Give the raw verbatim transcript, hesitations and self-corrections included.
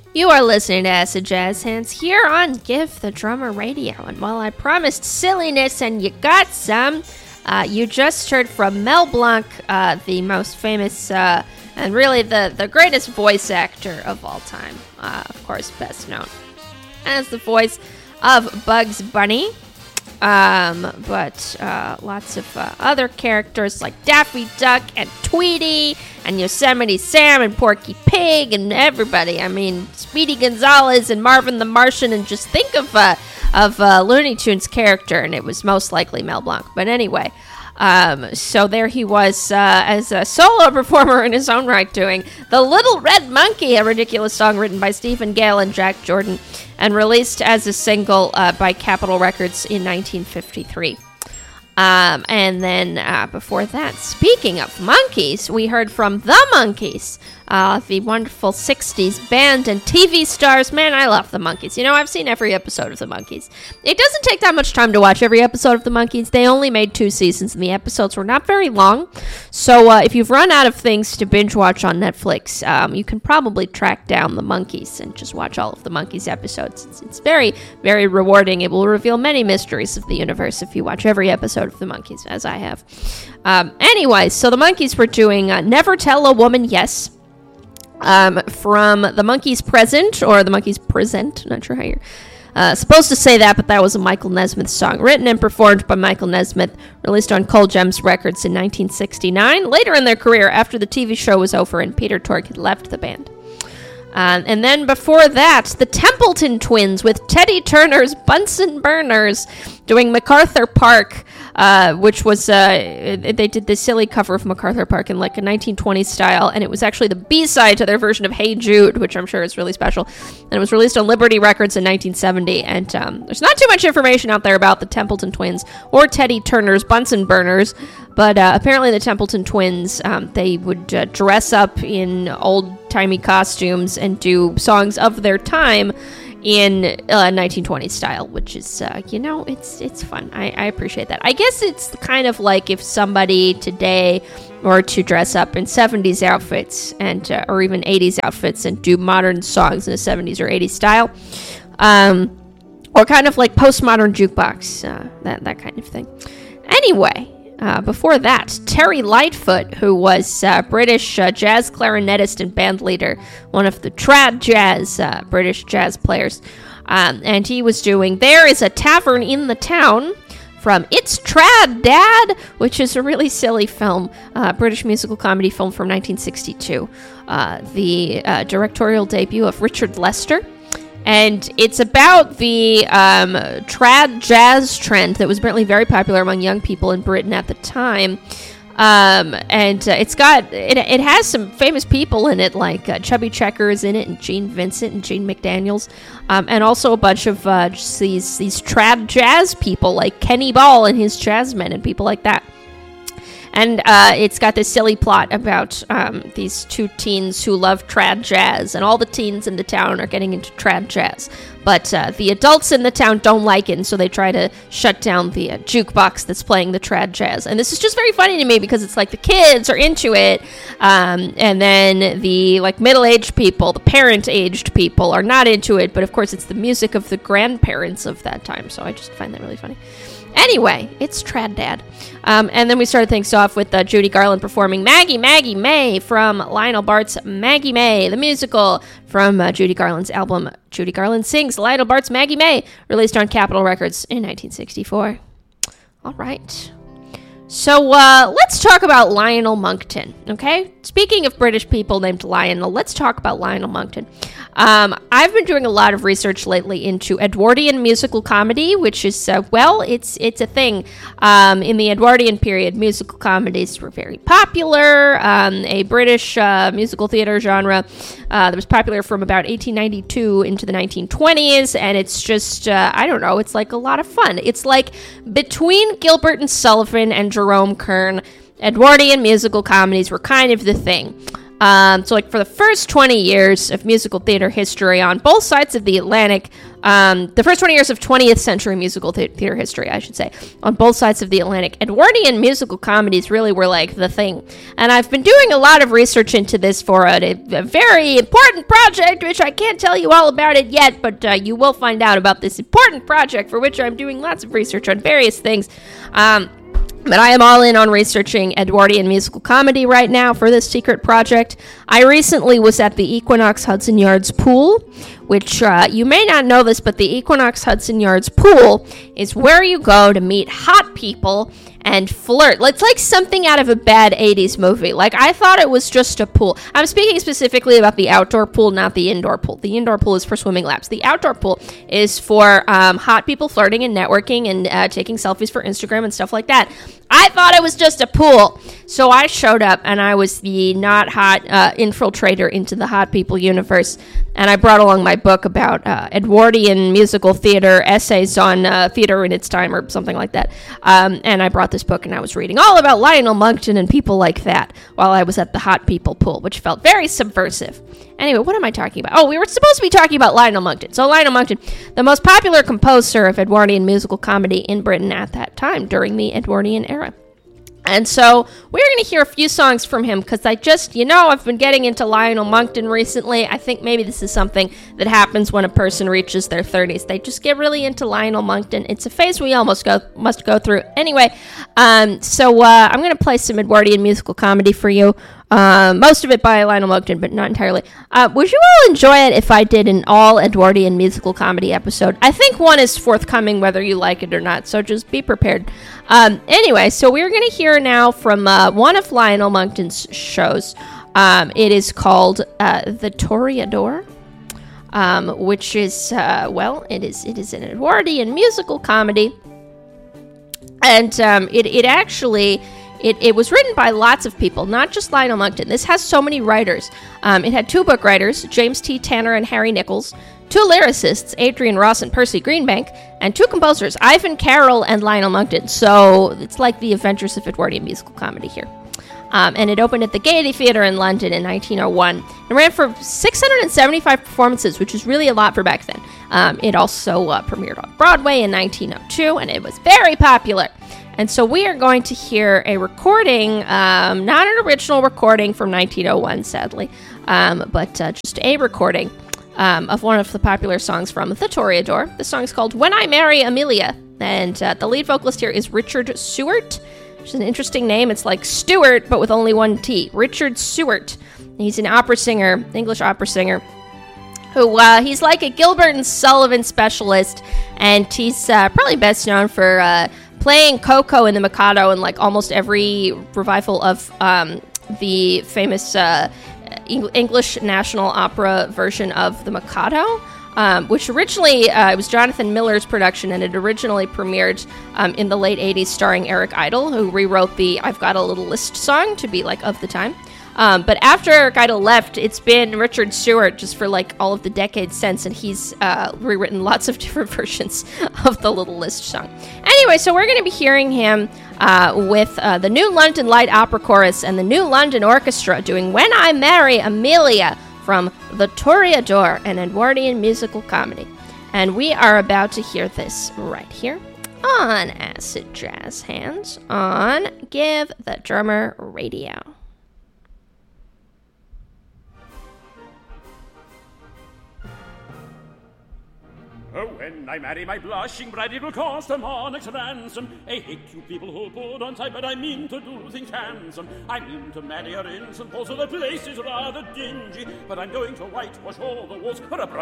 You are listening to Acid Jazz Hands here on Give the Drummer Radio. And while I promised silliness and you got some, uh, you just heard from Mel Blanc, uh, the most famous uh, and really the, the greatest voice actor of all time. Uh, of course, best known as the voice of Bugs Bunny. Um, but uh, lots of uh, other characters like Daffy Duck and Tweety and Yosemite Sam and Porky Pig and everybody. I mean, Speedy Gonzales and Marvin the Martian, and just think of uh, of uh, Looney Tunes character, and it was most likely Mel Blanc. But anyway, um, so there he was uh, as a solo performer in his own right, doing The Little Red Monkey, a ridiculous song written by Stephen Gale and Jack Jordan, and released as a single uh, by Capitol Records in nineteen fifty-three. Um, and then uh, before that, speaking of monkeys, we heard from The Monkees, uh, the wonderful sixties band and T V stars. Man, I love The Monkees. You know, I've seen every episode of The Monkees. It doesn't take that much time to watch every episode of The Monkees. They only made two seasons, and the episodes were not very long. So uh, if you've run out of things to binge watch on Netflix, um, you can probably track down The Monkees and just watch all of The Monkees episodes. It's, it's very, very rewarding. It will reveal many mysteries of the universe if you watch every episode of The Monkees, as I have. Um, anyway, so the Monkees were doing uh, Never Tell a Woman Yes, um, from The Monkees Present, or The Monkees Present, not sure how you're uh, supposed to say that, but that was a Michael Nesmith song, written and performed by Michael Nesmith, released on Cold Gems Records in nineteen sixty-nine, later in their career, after the T V show was over and Peter Tork had left the band. Uh, and then before that, the Templeton Twins with Teddy Turner's Bunsen Burners doing MacArthur Park, uh, which was, uh, they did this silly cover of MacArthur Park in like a nineteen twenties style, and it was actually the B-side to their version of Hey Jude, which I'm sure is really special. And it was released on Liberty Records in nineteen seventy, and um, there's not too much information out there about the Templeton Twins or Teddy Turner's Bunsen Burners, but uh, apparently the Templeton Twins, um, they would uh, dress up in old-timey costumes and do songs of their time in uh, nineteen twenties style, which is, uh, you know, it's it's fun. I, I appreciate that. I guess it's kind of like if somebody today were to dress up in seventies outfits and uh, or even eighties outfits and do modern songs in a seventies or eighties style, um, or kind of like postmodern jukebox, uh, that that kind of thing. Anyway. Uh, before that, Terry Lightfoot, who was uh, British uh, jazz clarinetist and band leader, one of the trad jazz uh, British jazz players, um, and he was doing There Is a Tavern in the Town from It's Trad, Dad, which is a really silly film, uh, British musical comedy film from nineteen sixty-two, uh, the uh, directorial debut of Richard Lester. And it's about the um, trad jazz trend that was apparently very popular among young people in Britain at the time. Um, and uh, it's got, it, it has some famous people in it, like uh, Chubby Checker is in it, and Gene Vincent and Gene McDaniels. Um, and also a bunch of uh, just these, these trad jazz people, like Kenny Ball and his Jazzmen and people like that. And uh, it's got this silly plot about um, these two teens who love trad jazz, and all the teens in the town are getting into trad jazz. But uh, the adults in the town don't like it, and so they try to shut down the uh, jukebox that's playing the trad jazz. And this is just very funny to me because it's like the kids are into it, um, and then the like middle-aged people, the parent-aged people, are not into it. But of course, it's the music of the grandparents of that time, so I just find that really funny. Anyway, it's Trad Dad. Um, and then we started things off with uh, Judy Garland performing Maggie, Maggie May from Lionel Bart's Maggie May, the musical from uh, Judy Garland's album Judy Garland Sings Lionel Bart's Maggie May, released on Capitol Records in nineteen sixty-four. All right. So uh, let's talk about Lionel Monkton, okay? Speaking of British people named Lionel, let's talk about Lionel Monkton. Um, I've been doing a lot of research lately into Edwardian musical comedy, which is, uh, well, it's it's a thing. Um, in the Edwardian period, musical comedies were very popular. Um, a British uh, musical theater genre uh, that was popular from about eighteen ninety-two into the nineteen twenties, and it's just, uh, I don't know, it's like a lot of fun. It's like between Gilbert and Sullivan and Jerome Kern, Edwardian musical comedies were kind of the thing. Um, so, like, for the first twenty years of musical theater history on both sides of the Atlantic, um, the first twenty years of twentieth century musical th- theater history, I should say, on both sides of the Atlantic, Edwardian musical comedies really were, like, the thing. And I've been doing a lot of research into this for a, a very important project, which I can't tell you all about it yet, but uh, you will find out about this important project for which I'm doing lots of research on various things. Um... But I am all in on researching Edwardian musical comedy right now for this secret project. I recently was at the Equinox Hudson Yards pool, which uh, you may not know this, but the Equinox Hudson Yards pool is where you go to meet hot people and flirt. It's like something out of a bad eighties movie. Like, I thought it was just a pool. I'm speaking specifically about the outdoor pool, not the indoor pool. The indoor pool is for swimming laps. The outdoor pool is for um, hot people flirting and networking and uh, taking selfies for Instagram and stuff like that. I thought it was just a pool. So I showed up, and I was the not hot uh, infiltrator into the hot people universe. And I brought along my book about uh, Edwardian musical theater, essays on uh, theater in its time, or something like that. Um, and I brought this book, and I was reading all about Lionel Monkton and people like that while I was at the hot people pool, which felt very subversive. Anyway, what am I talking about? Oh, we were supposed to be talking about Lionel Monkton. So Lionel Monkton, the most popular composer of Edwardian musical comedy in Britain at that time, during the Edwardian era. And so we're going to hear a few songs from him because I just, you know, I've been getting into Lionel Monkton recently. I think maybe this is something that happens when a person reaches their thirties. They just get really into Lionel Monkton. It's a phase we almost go must go through. Anyway, um, so uh, I'm going to play some Edwardian musical comedy for you. Uh, most of it by Lionel Monkton, but not entirely. Uh, would you all enjoy it if I did an all Edwardian musical comedy episode? I think one is forthcoming whether you like it or not, so just be prepared. Um, anyway, so we're going to hear now from uh, one of Lionel Monkton's shows. Um, it is called uh, The Toreador, um, which is, uh, well, it is it is an Edwardian musical comedy. And um, it, it actually... It, it was written by lots of people, not just Lionel Monkton. This has so many writers. Um, it had two book writers, James T. Tanner and Harry Nichols, two lyricists, Adrian Ross and Percy Greenbank, and two composers, Ivan Carroll and Lionel Monkton. So it's like the Adventures of Edwardian musical comedy here. Um, and it opened at the Gaiety Theatre in London in nineteen oh one. It ran for six hundred seventy-five performances, which is really a lot for back then. Um, it also uh, premiered on Broadway in nineteen oh two, and it was very popular. And so we are going to hear a recording, um, not an original recording from nineteen oh one, sadly, um, but uh, just a recording um, of one of the popular songs from The Toreador. The song is called When I Marry Amelia, and uh, the lead vocalist here is Richard Seward, which is an interesting name. It's like Stewart, but with only one T. Richard Seward. He's an opera singer, English opera singer, who uh, he's like a Gilbert and Sullivan specialist, and he's uh, probably best known for... Uh, playing Coco in The Mikado in like almost every revival of um, the famous uh, English National Opera version of The Mikado, um, which originally, uh, it was Jonathan Miller's production, and it originally premiered um, in the late eighties starring Eric Idle, who rewrote the I've Got a Little List song to be like of the time. Um, but after Eric Idle left, it's been Richard Seward just for like all of the decades since, and he's uh, rewritten lots of different versions of the Little List song. Anyway, so we're going to be hearing him uh, with uh, the New London Light Opera Chorus and the New London Orchestra doing When I Marry Amelia from The Toreador, an Edwardian musical comedy. And we are about to hear this right here on Acid Jazz Hands on Give the Drummer Radio. Oh, when I marry my blushing bride, it will cost a monarch's ransom. I hate you people who put on tight, but I mean to do things handsome. I mean to marry her in Saint Paul, so the place is rather dingy. But I'm going to whitewash all the walls for a bride.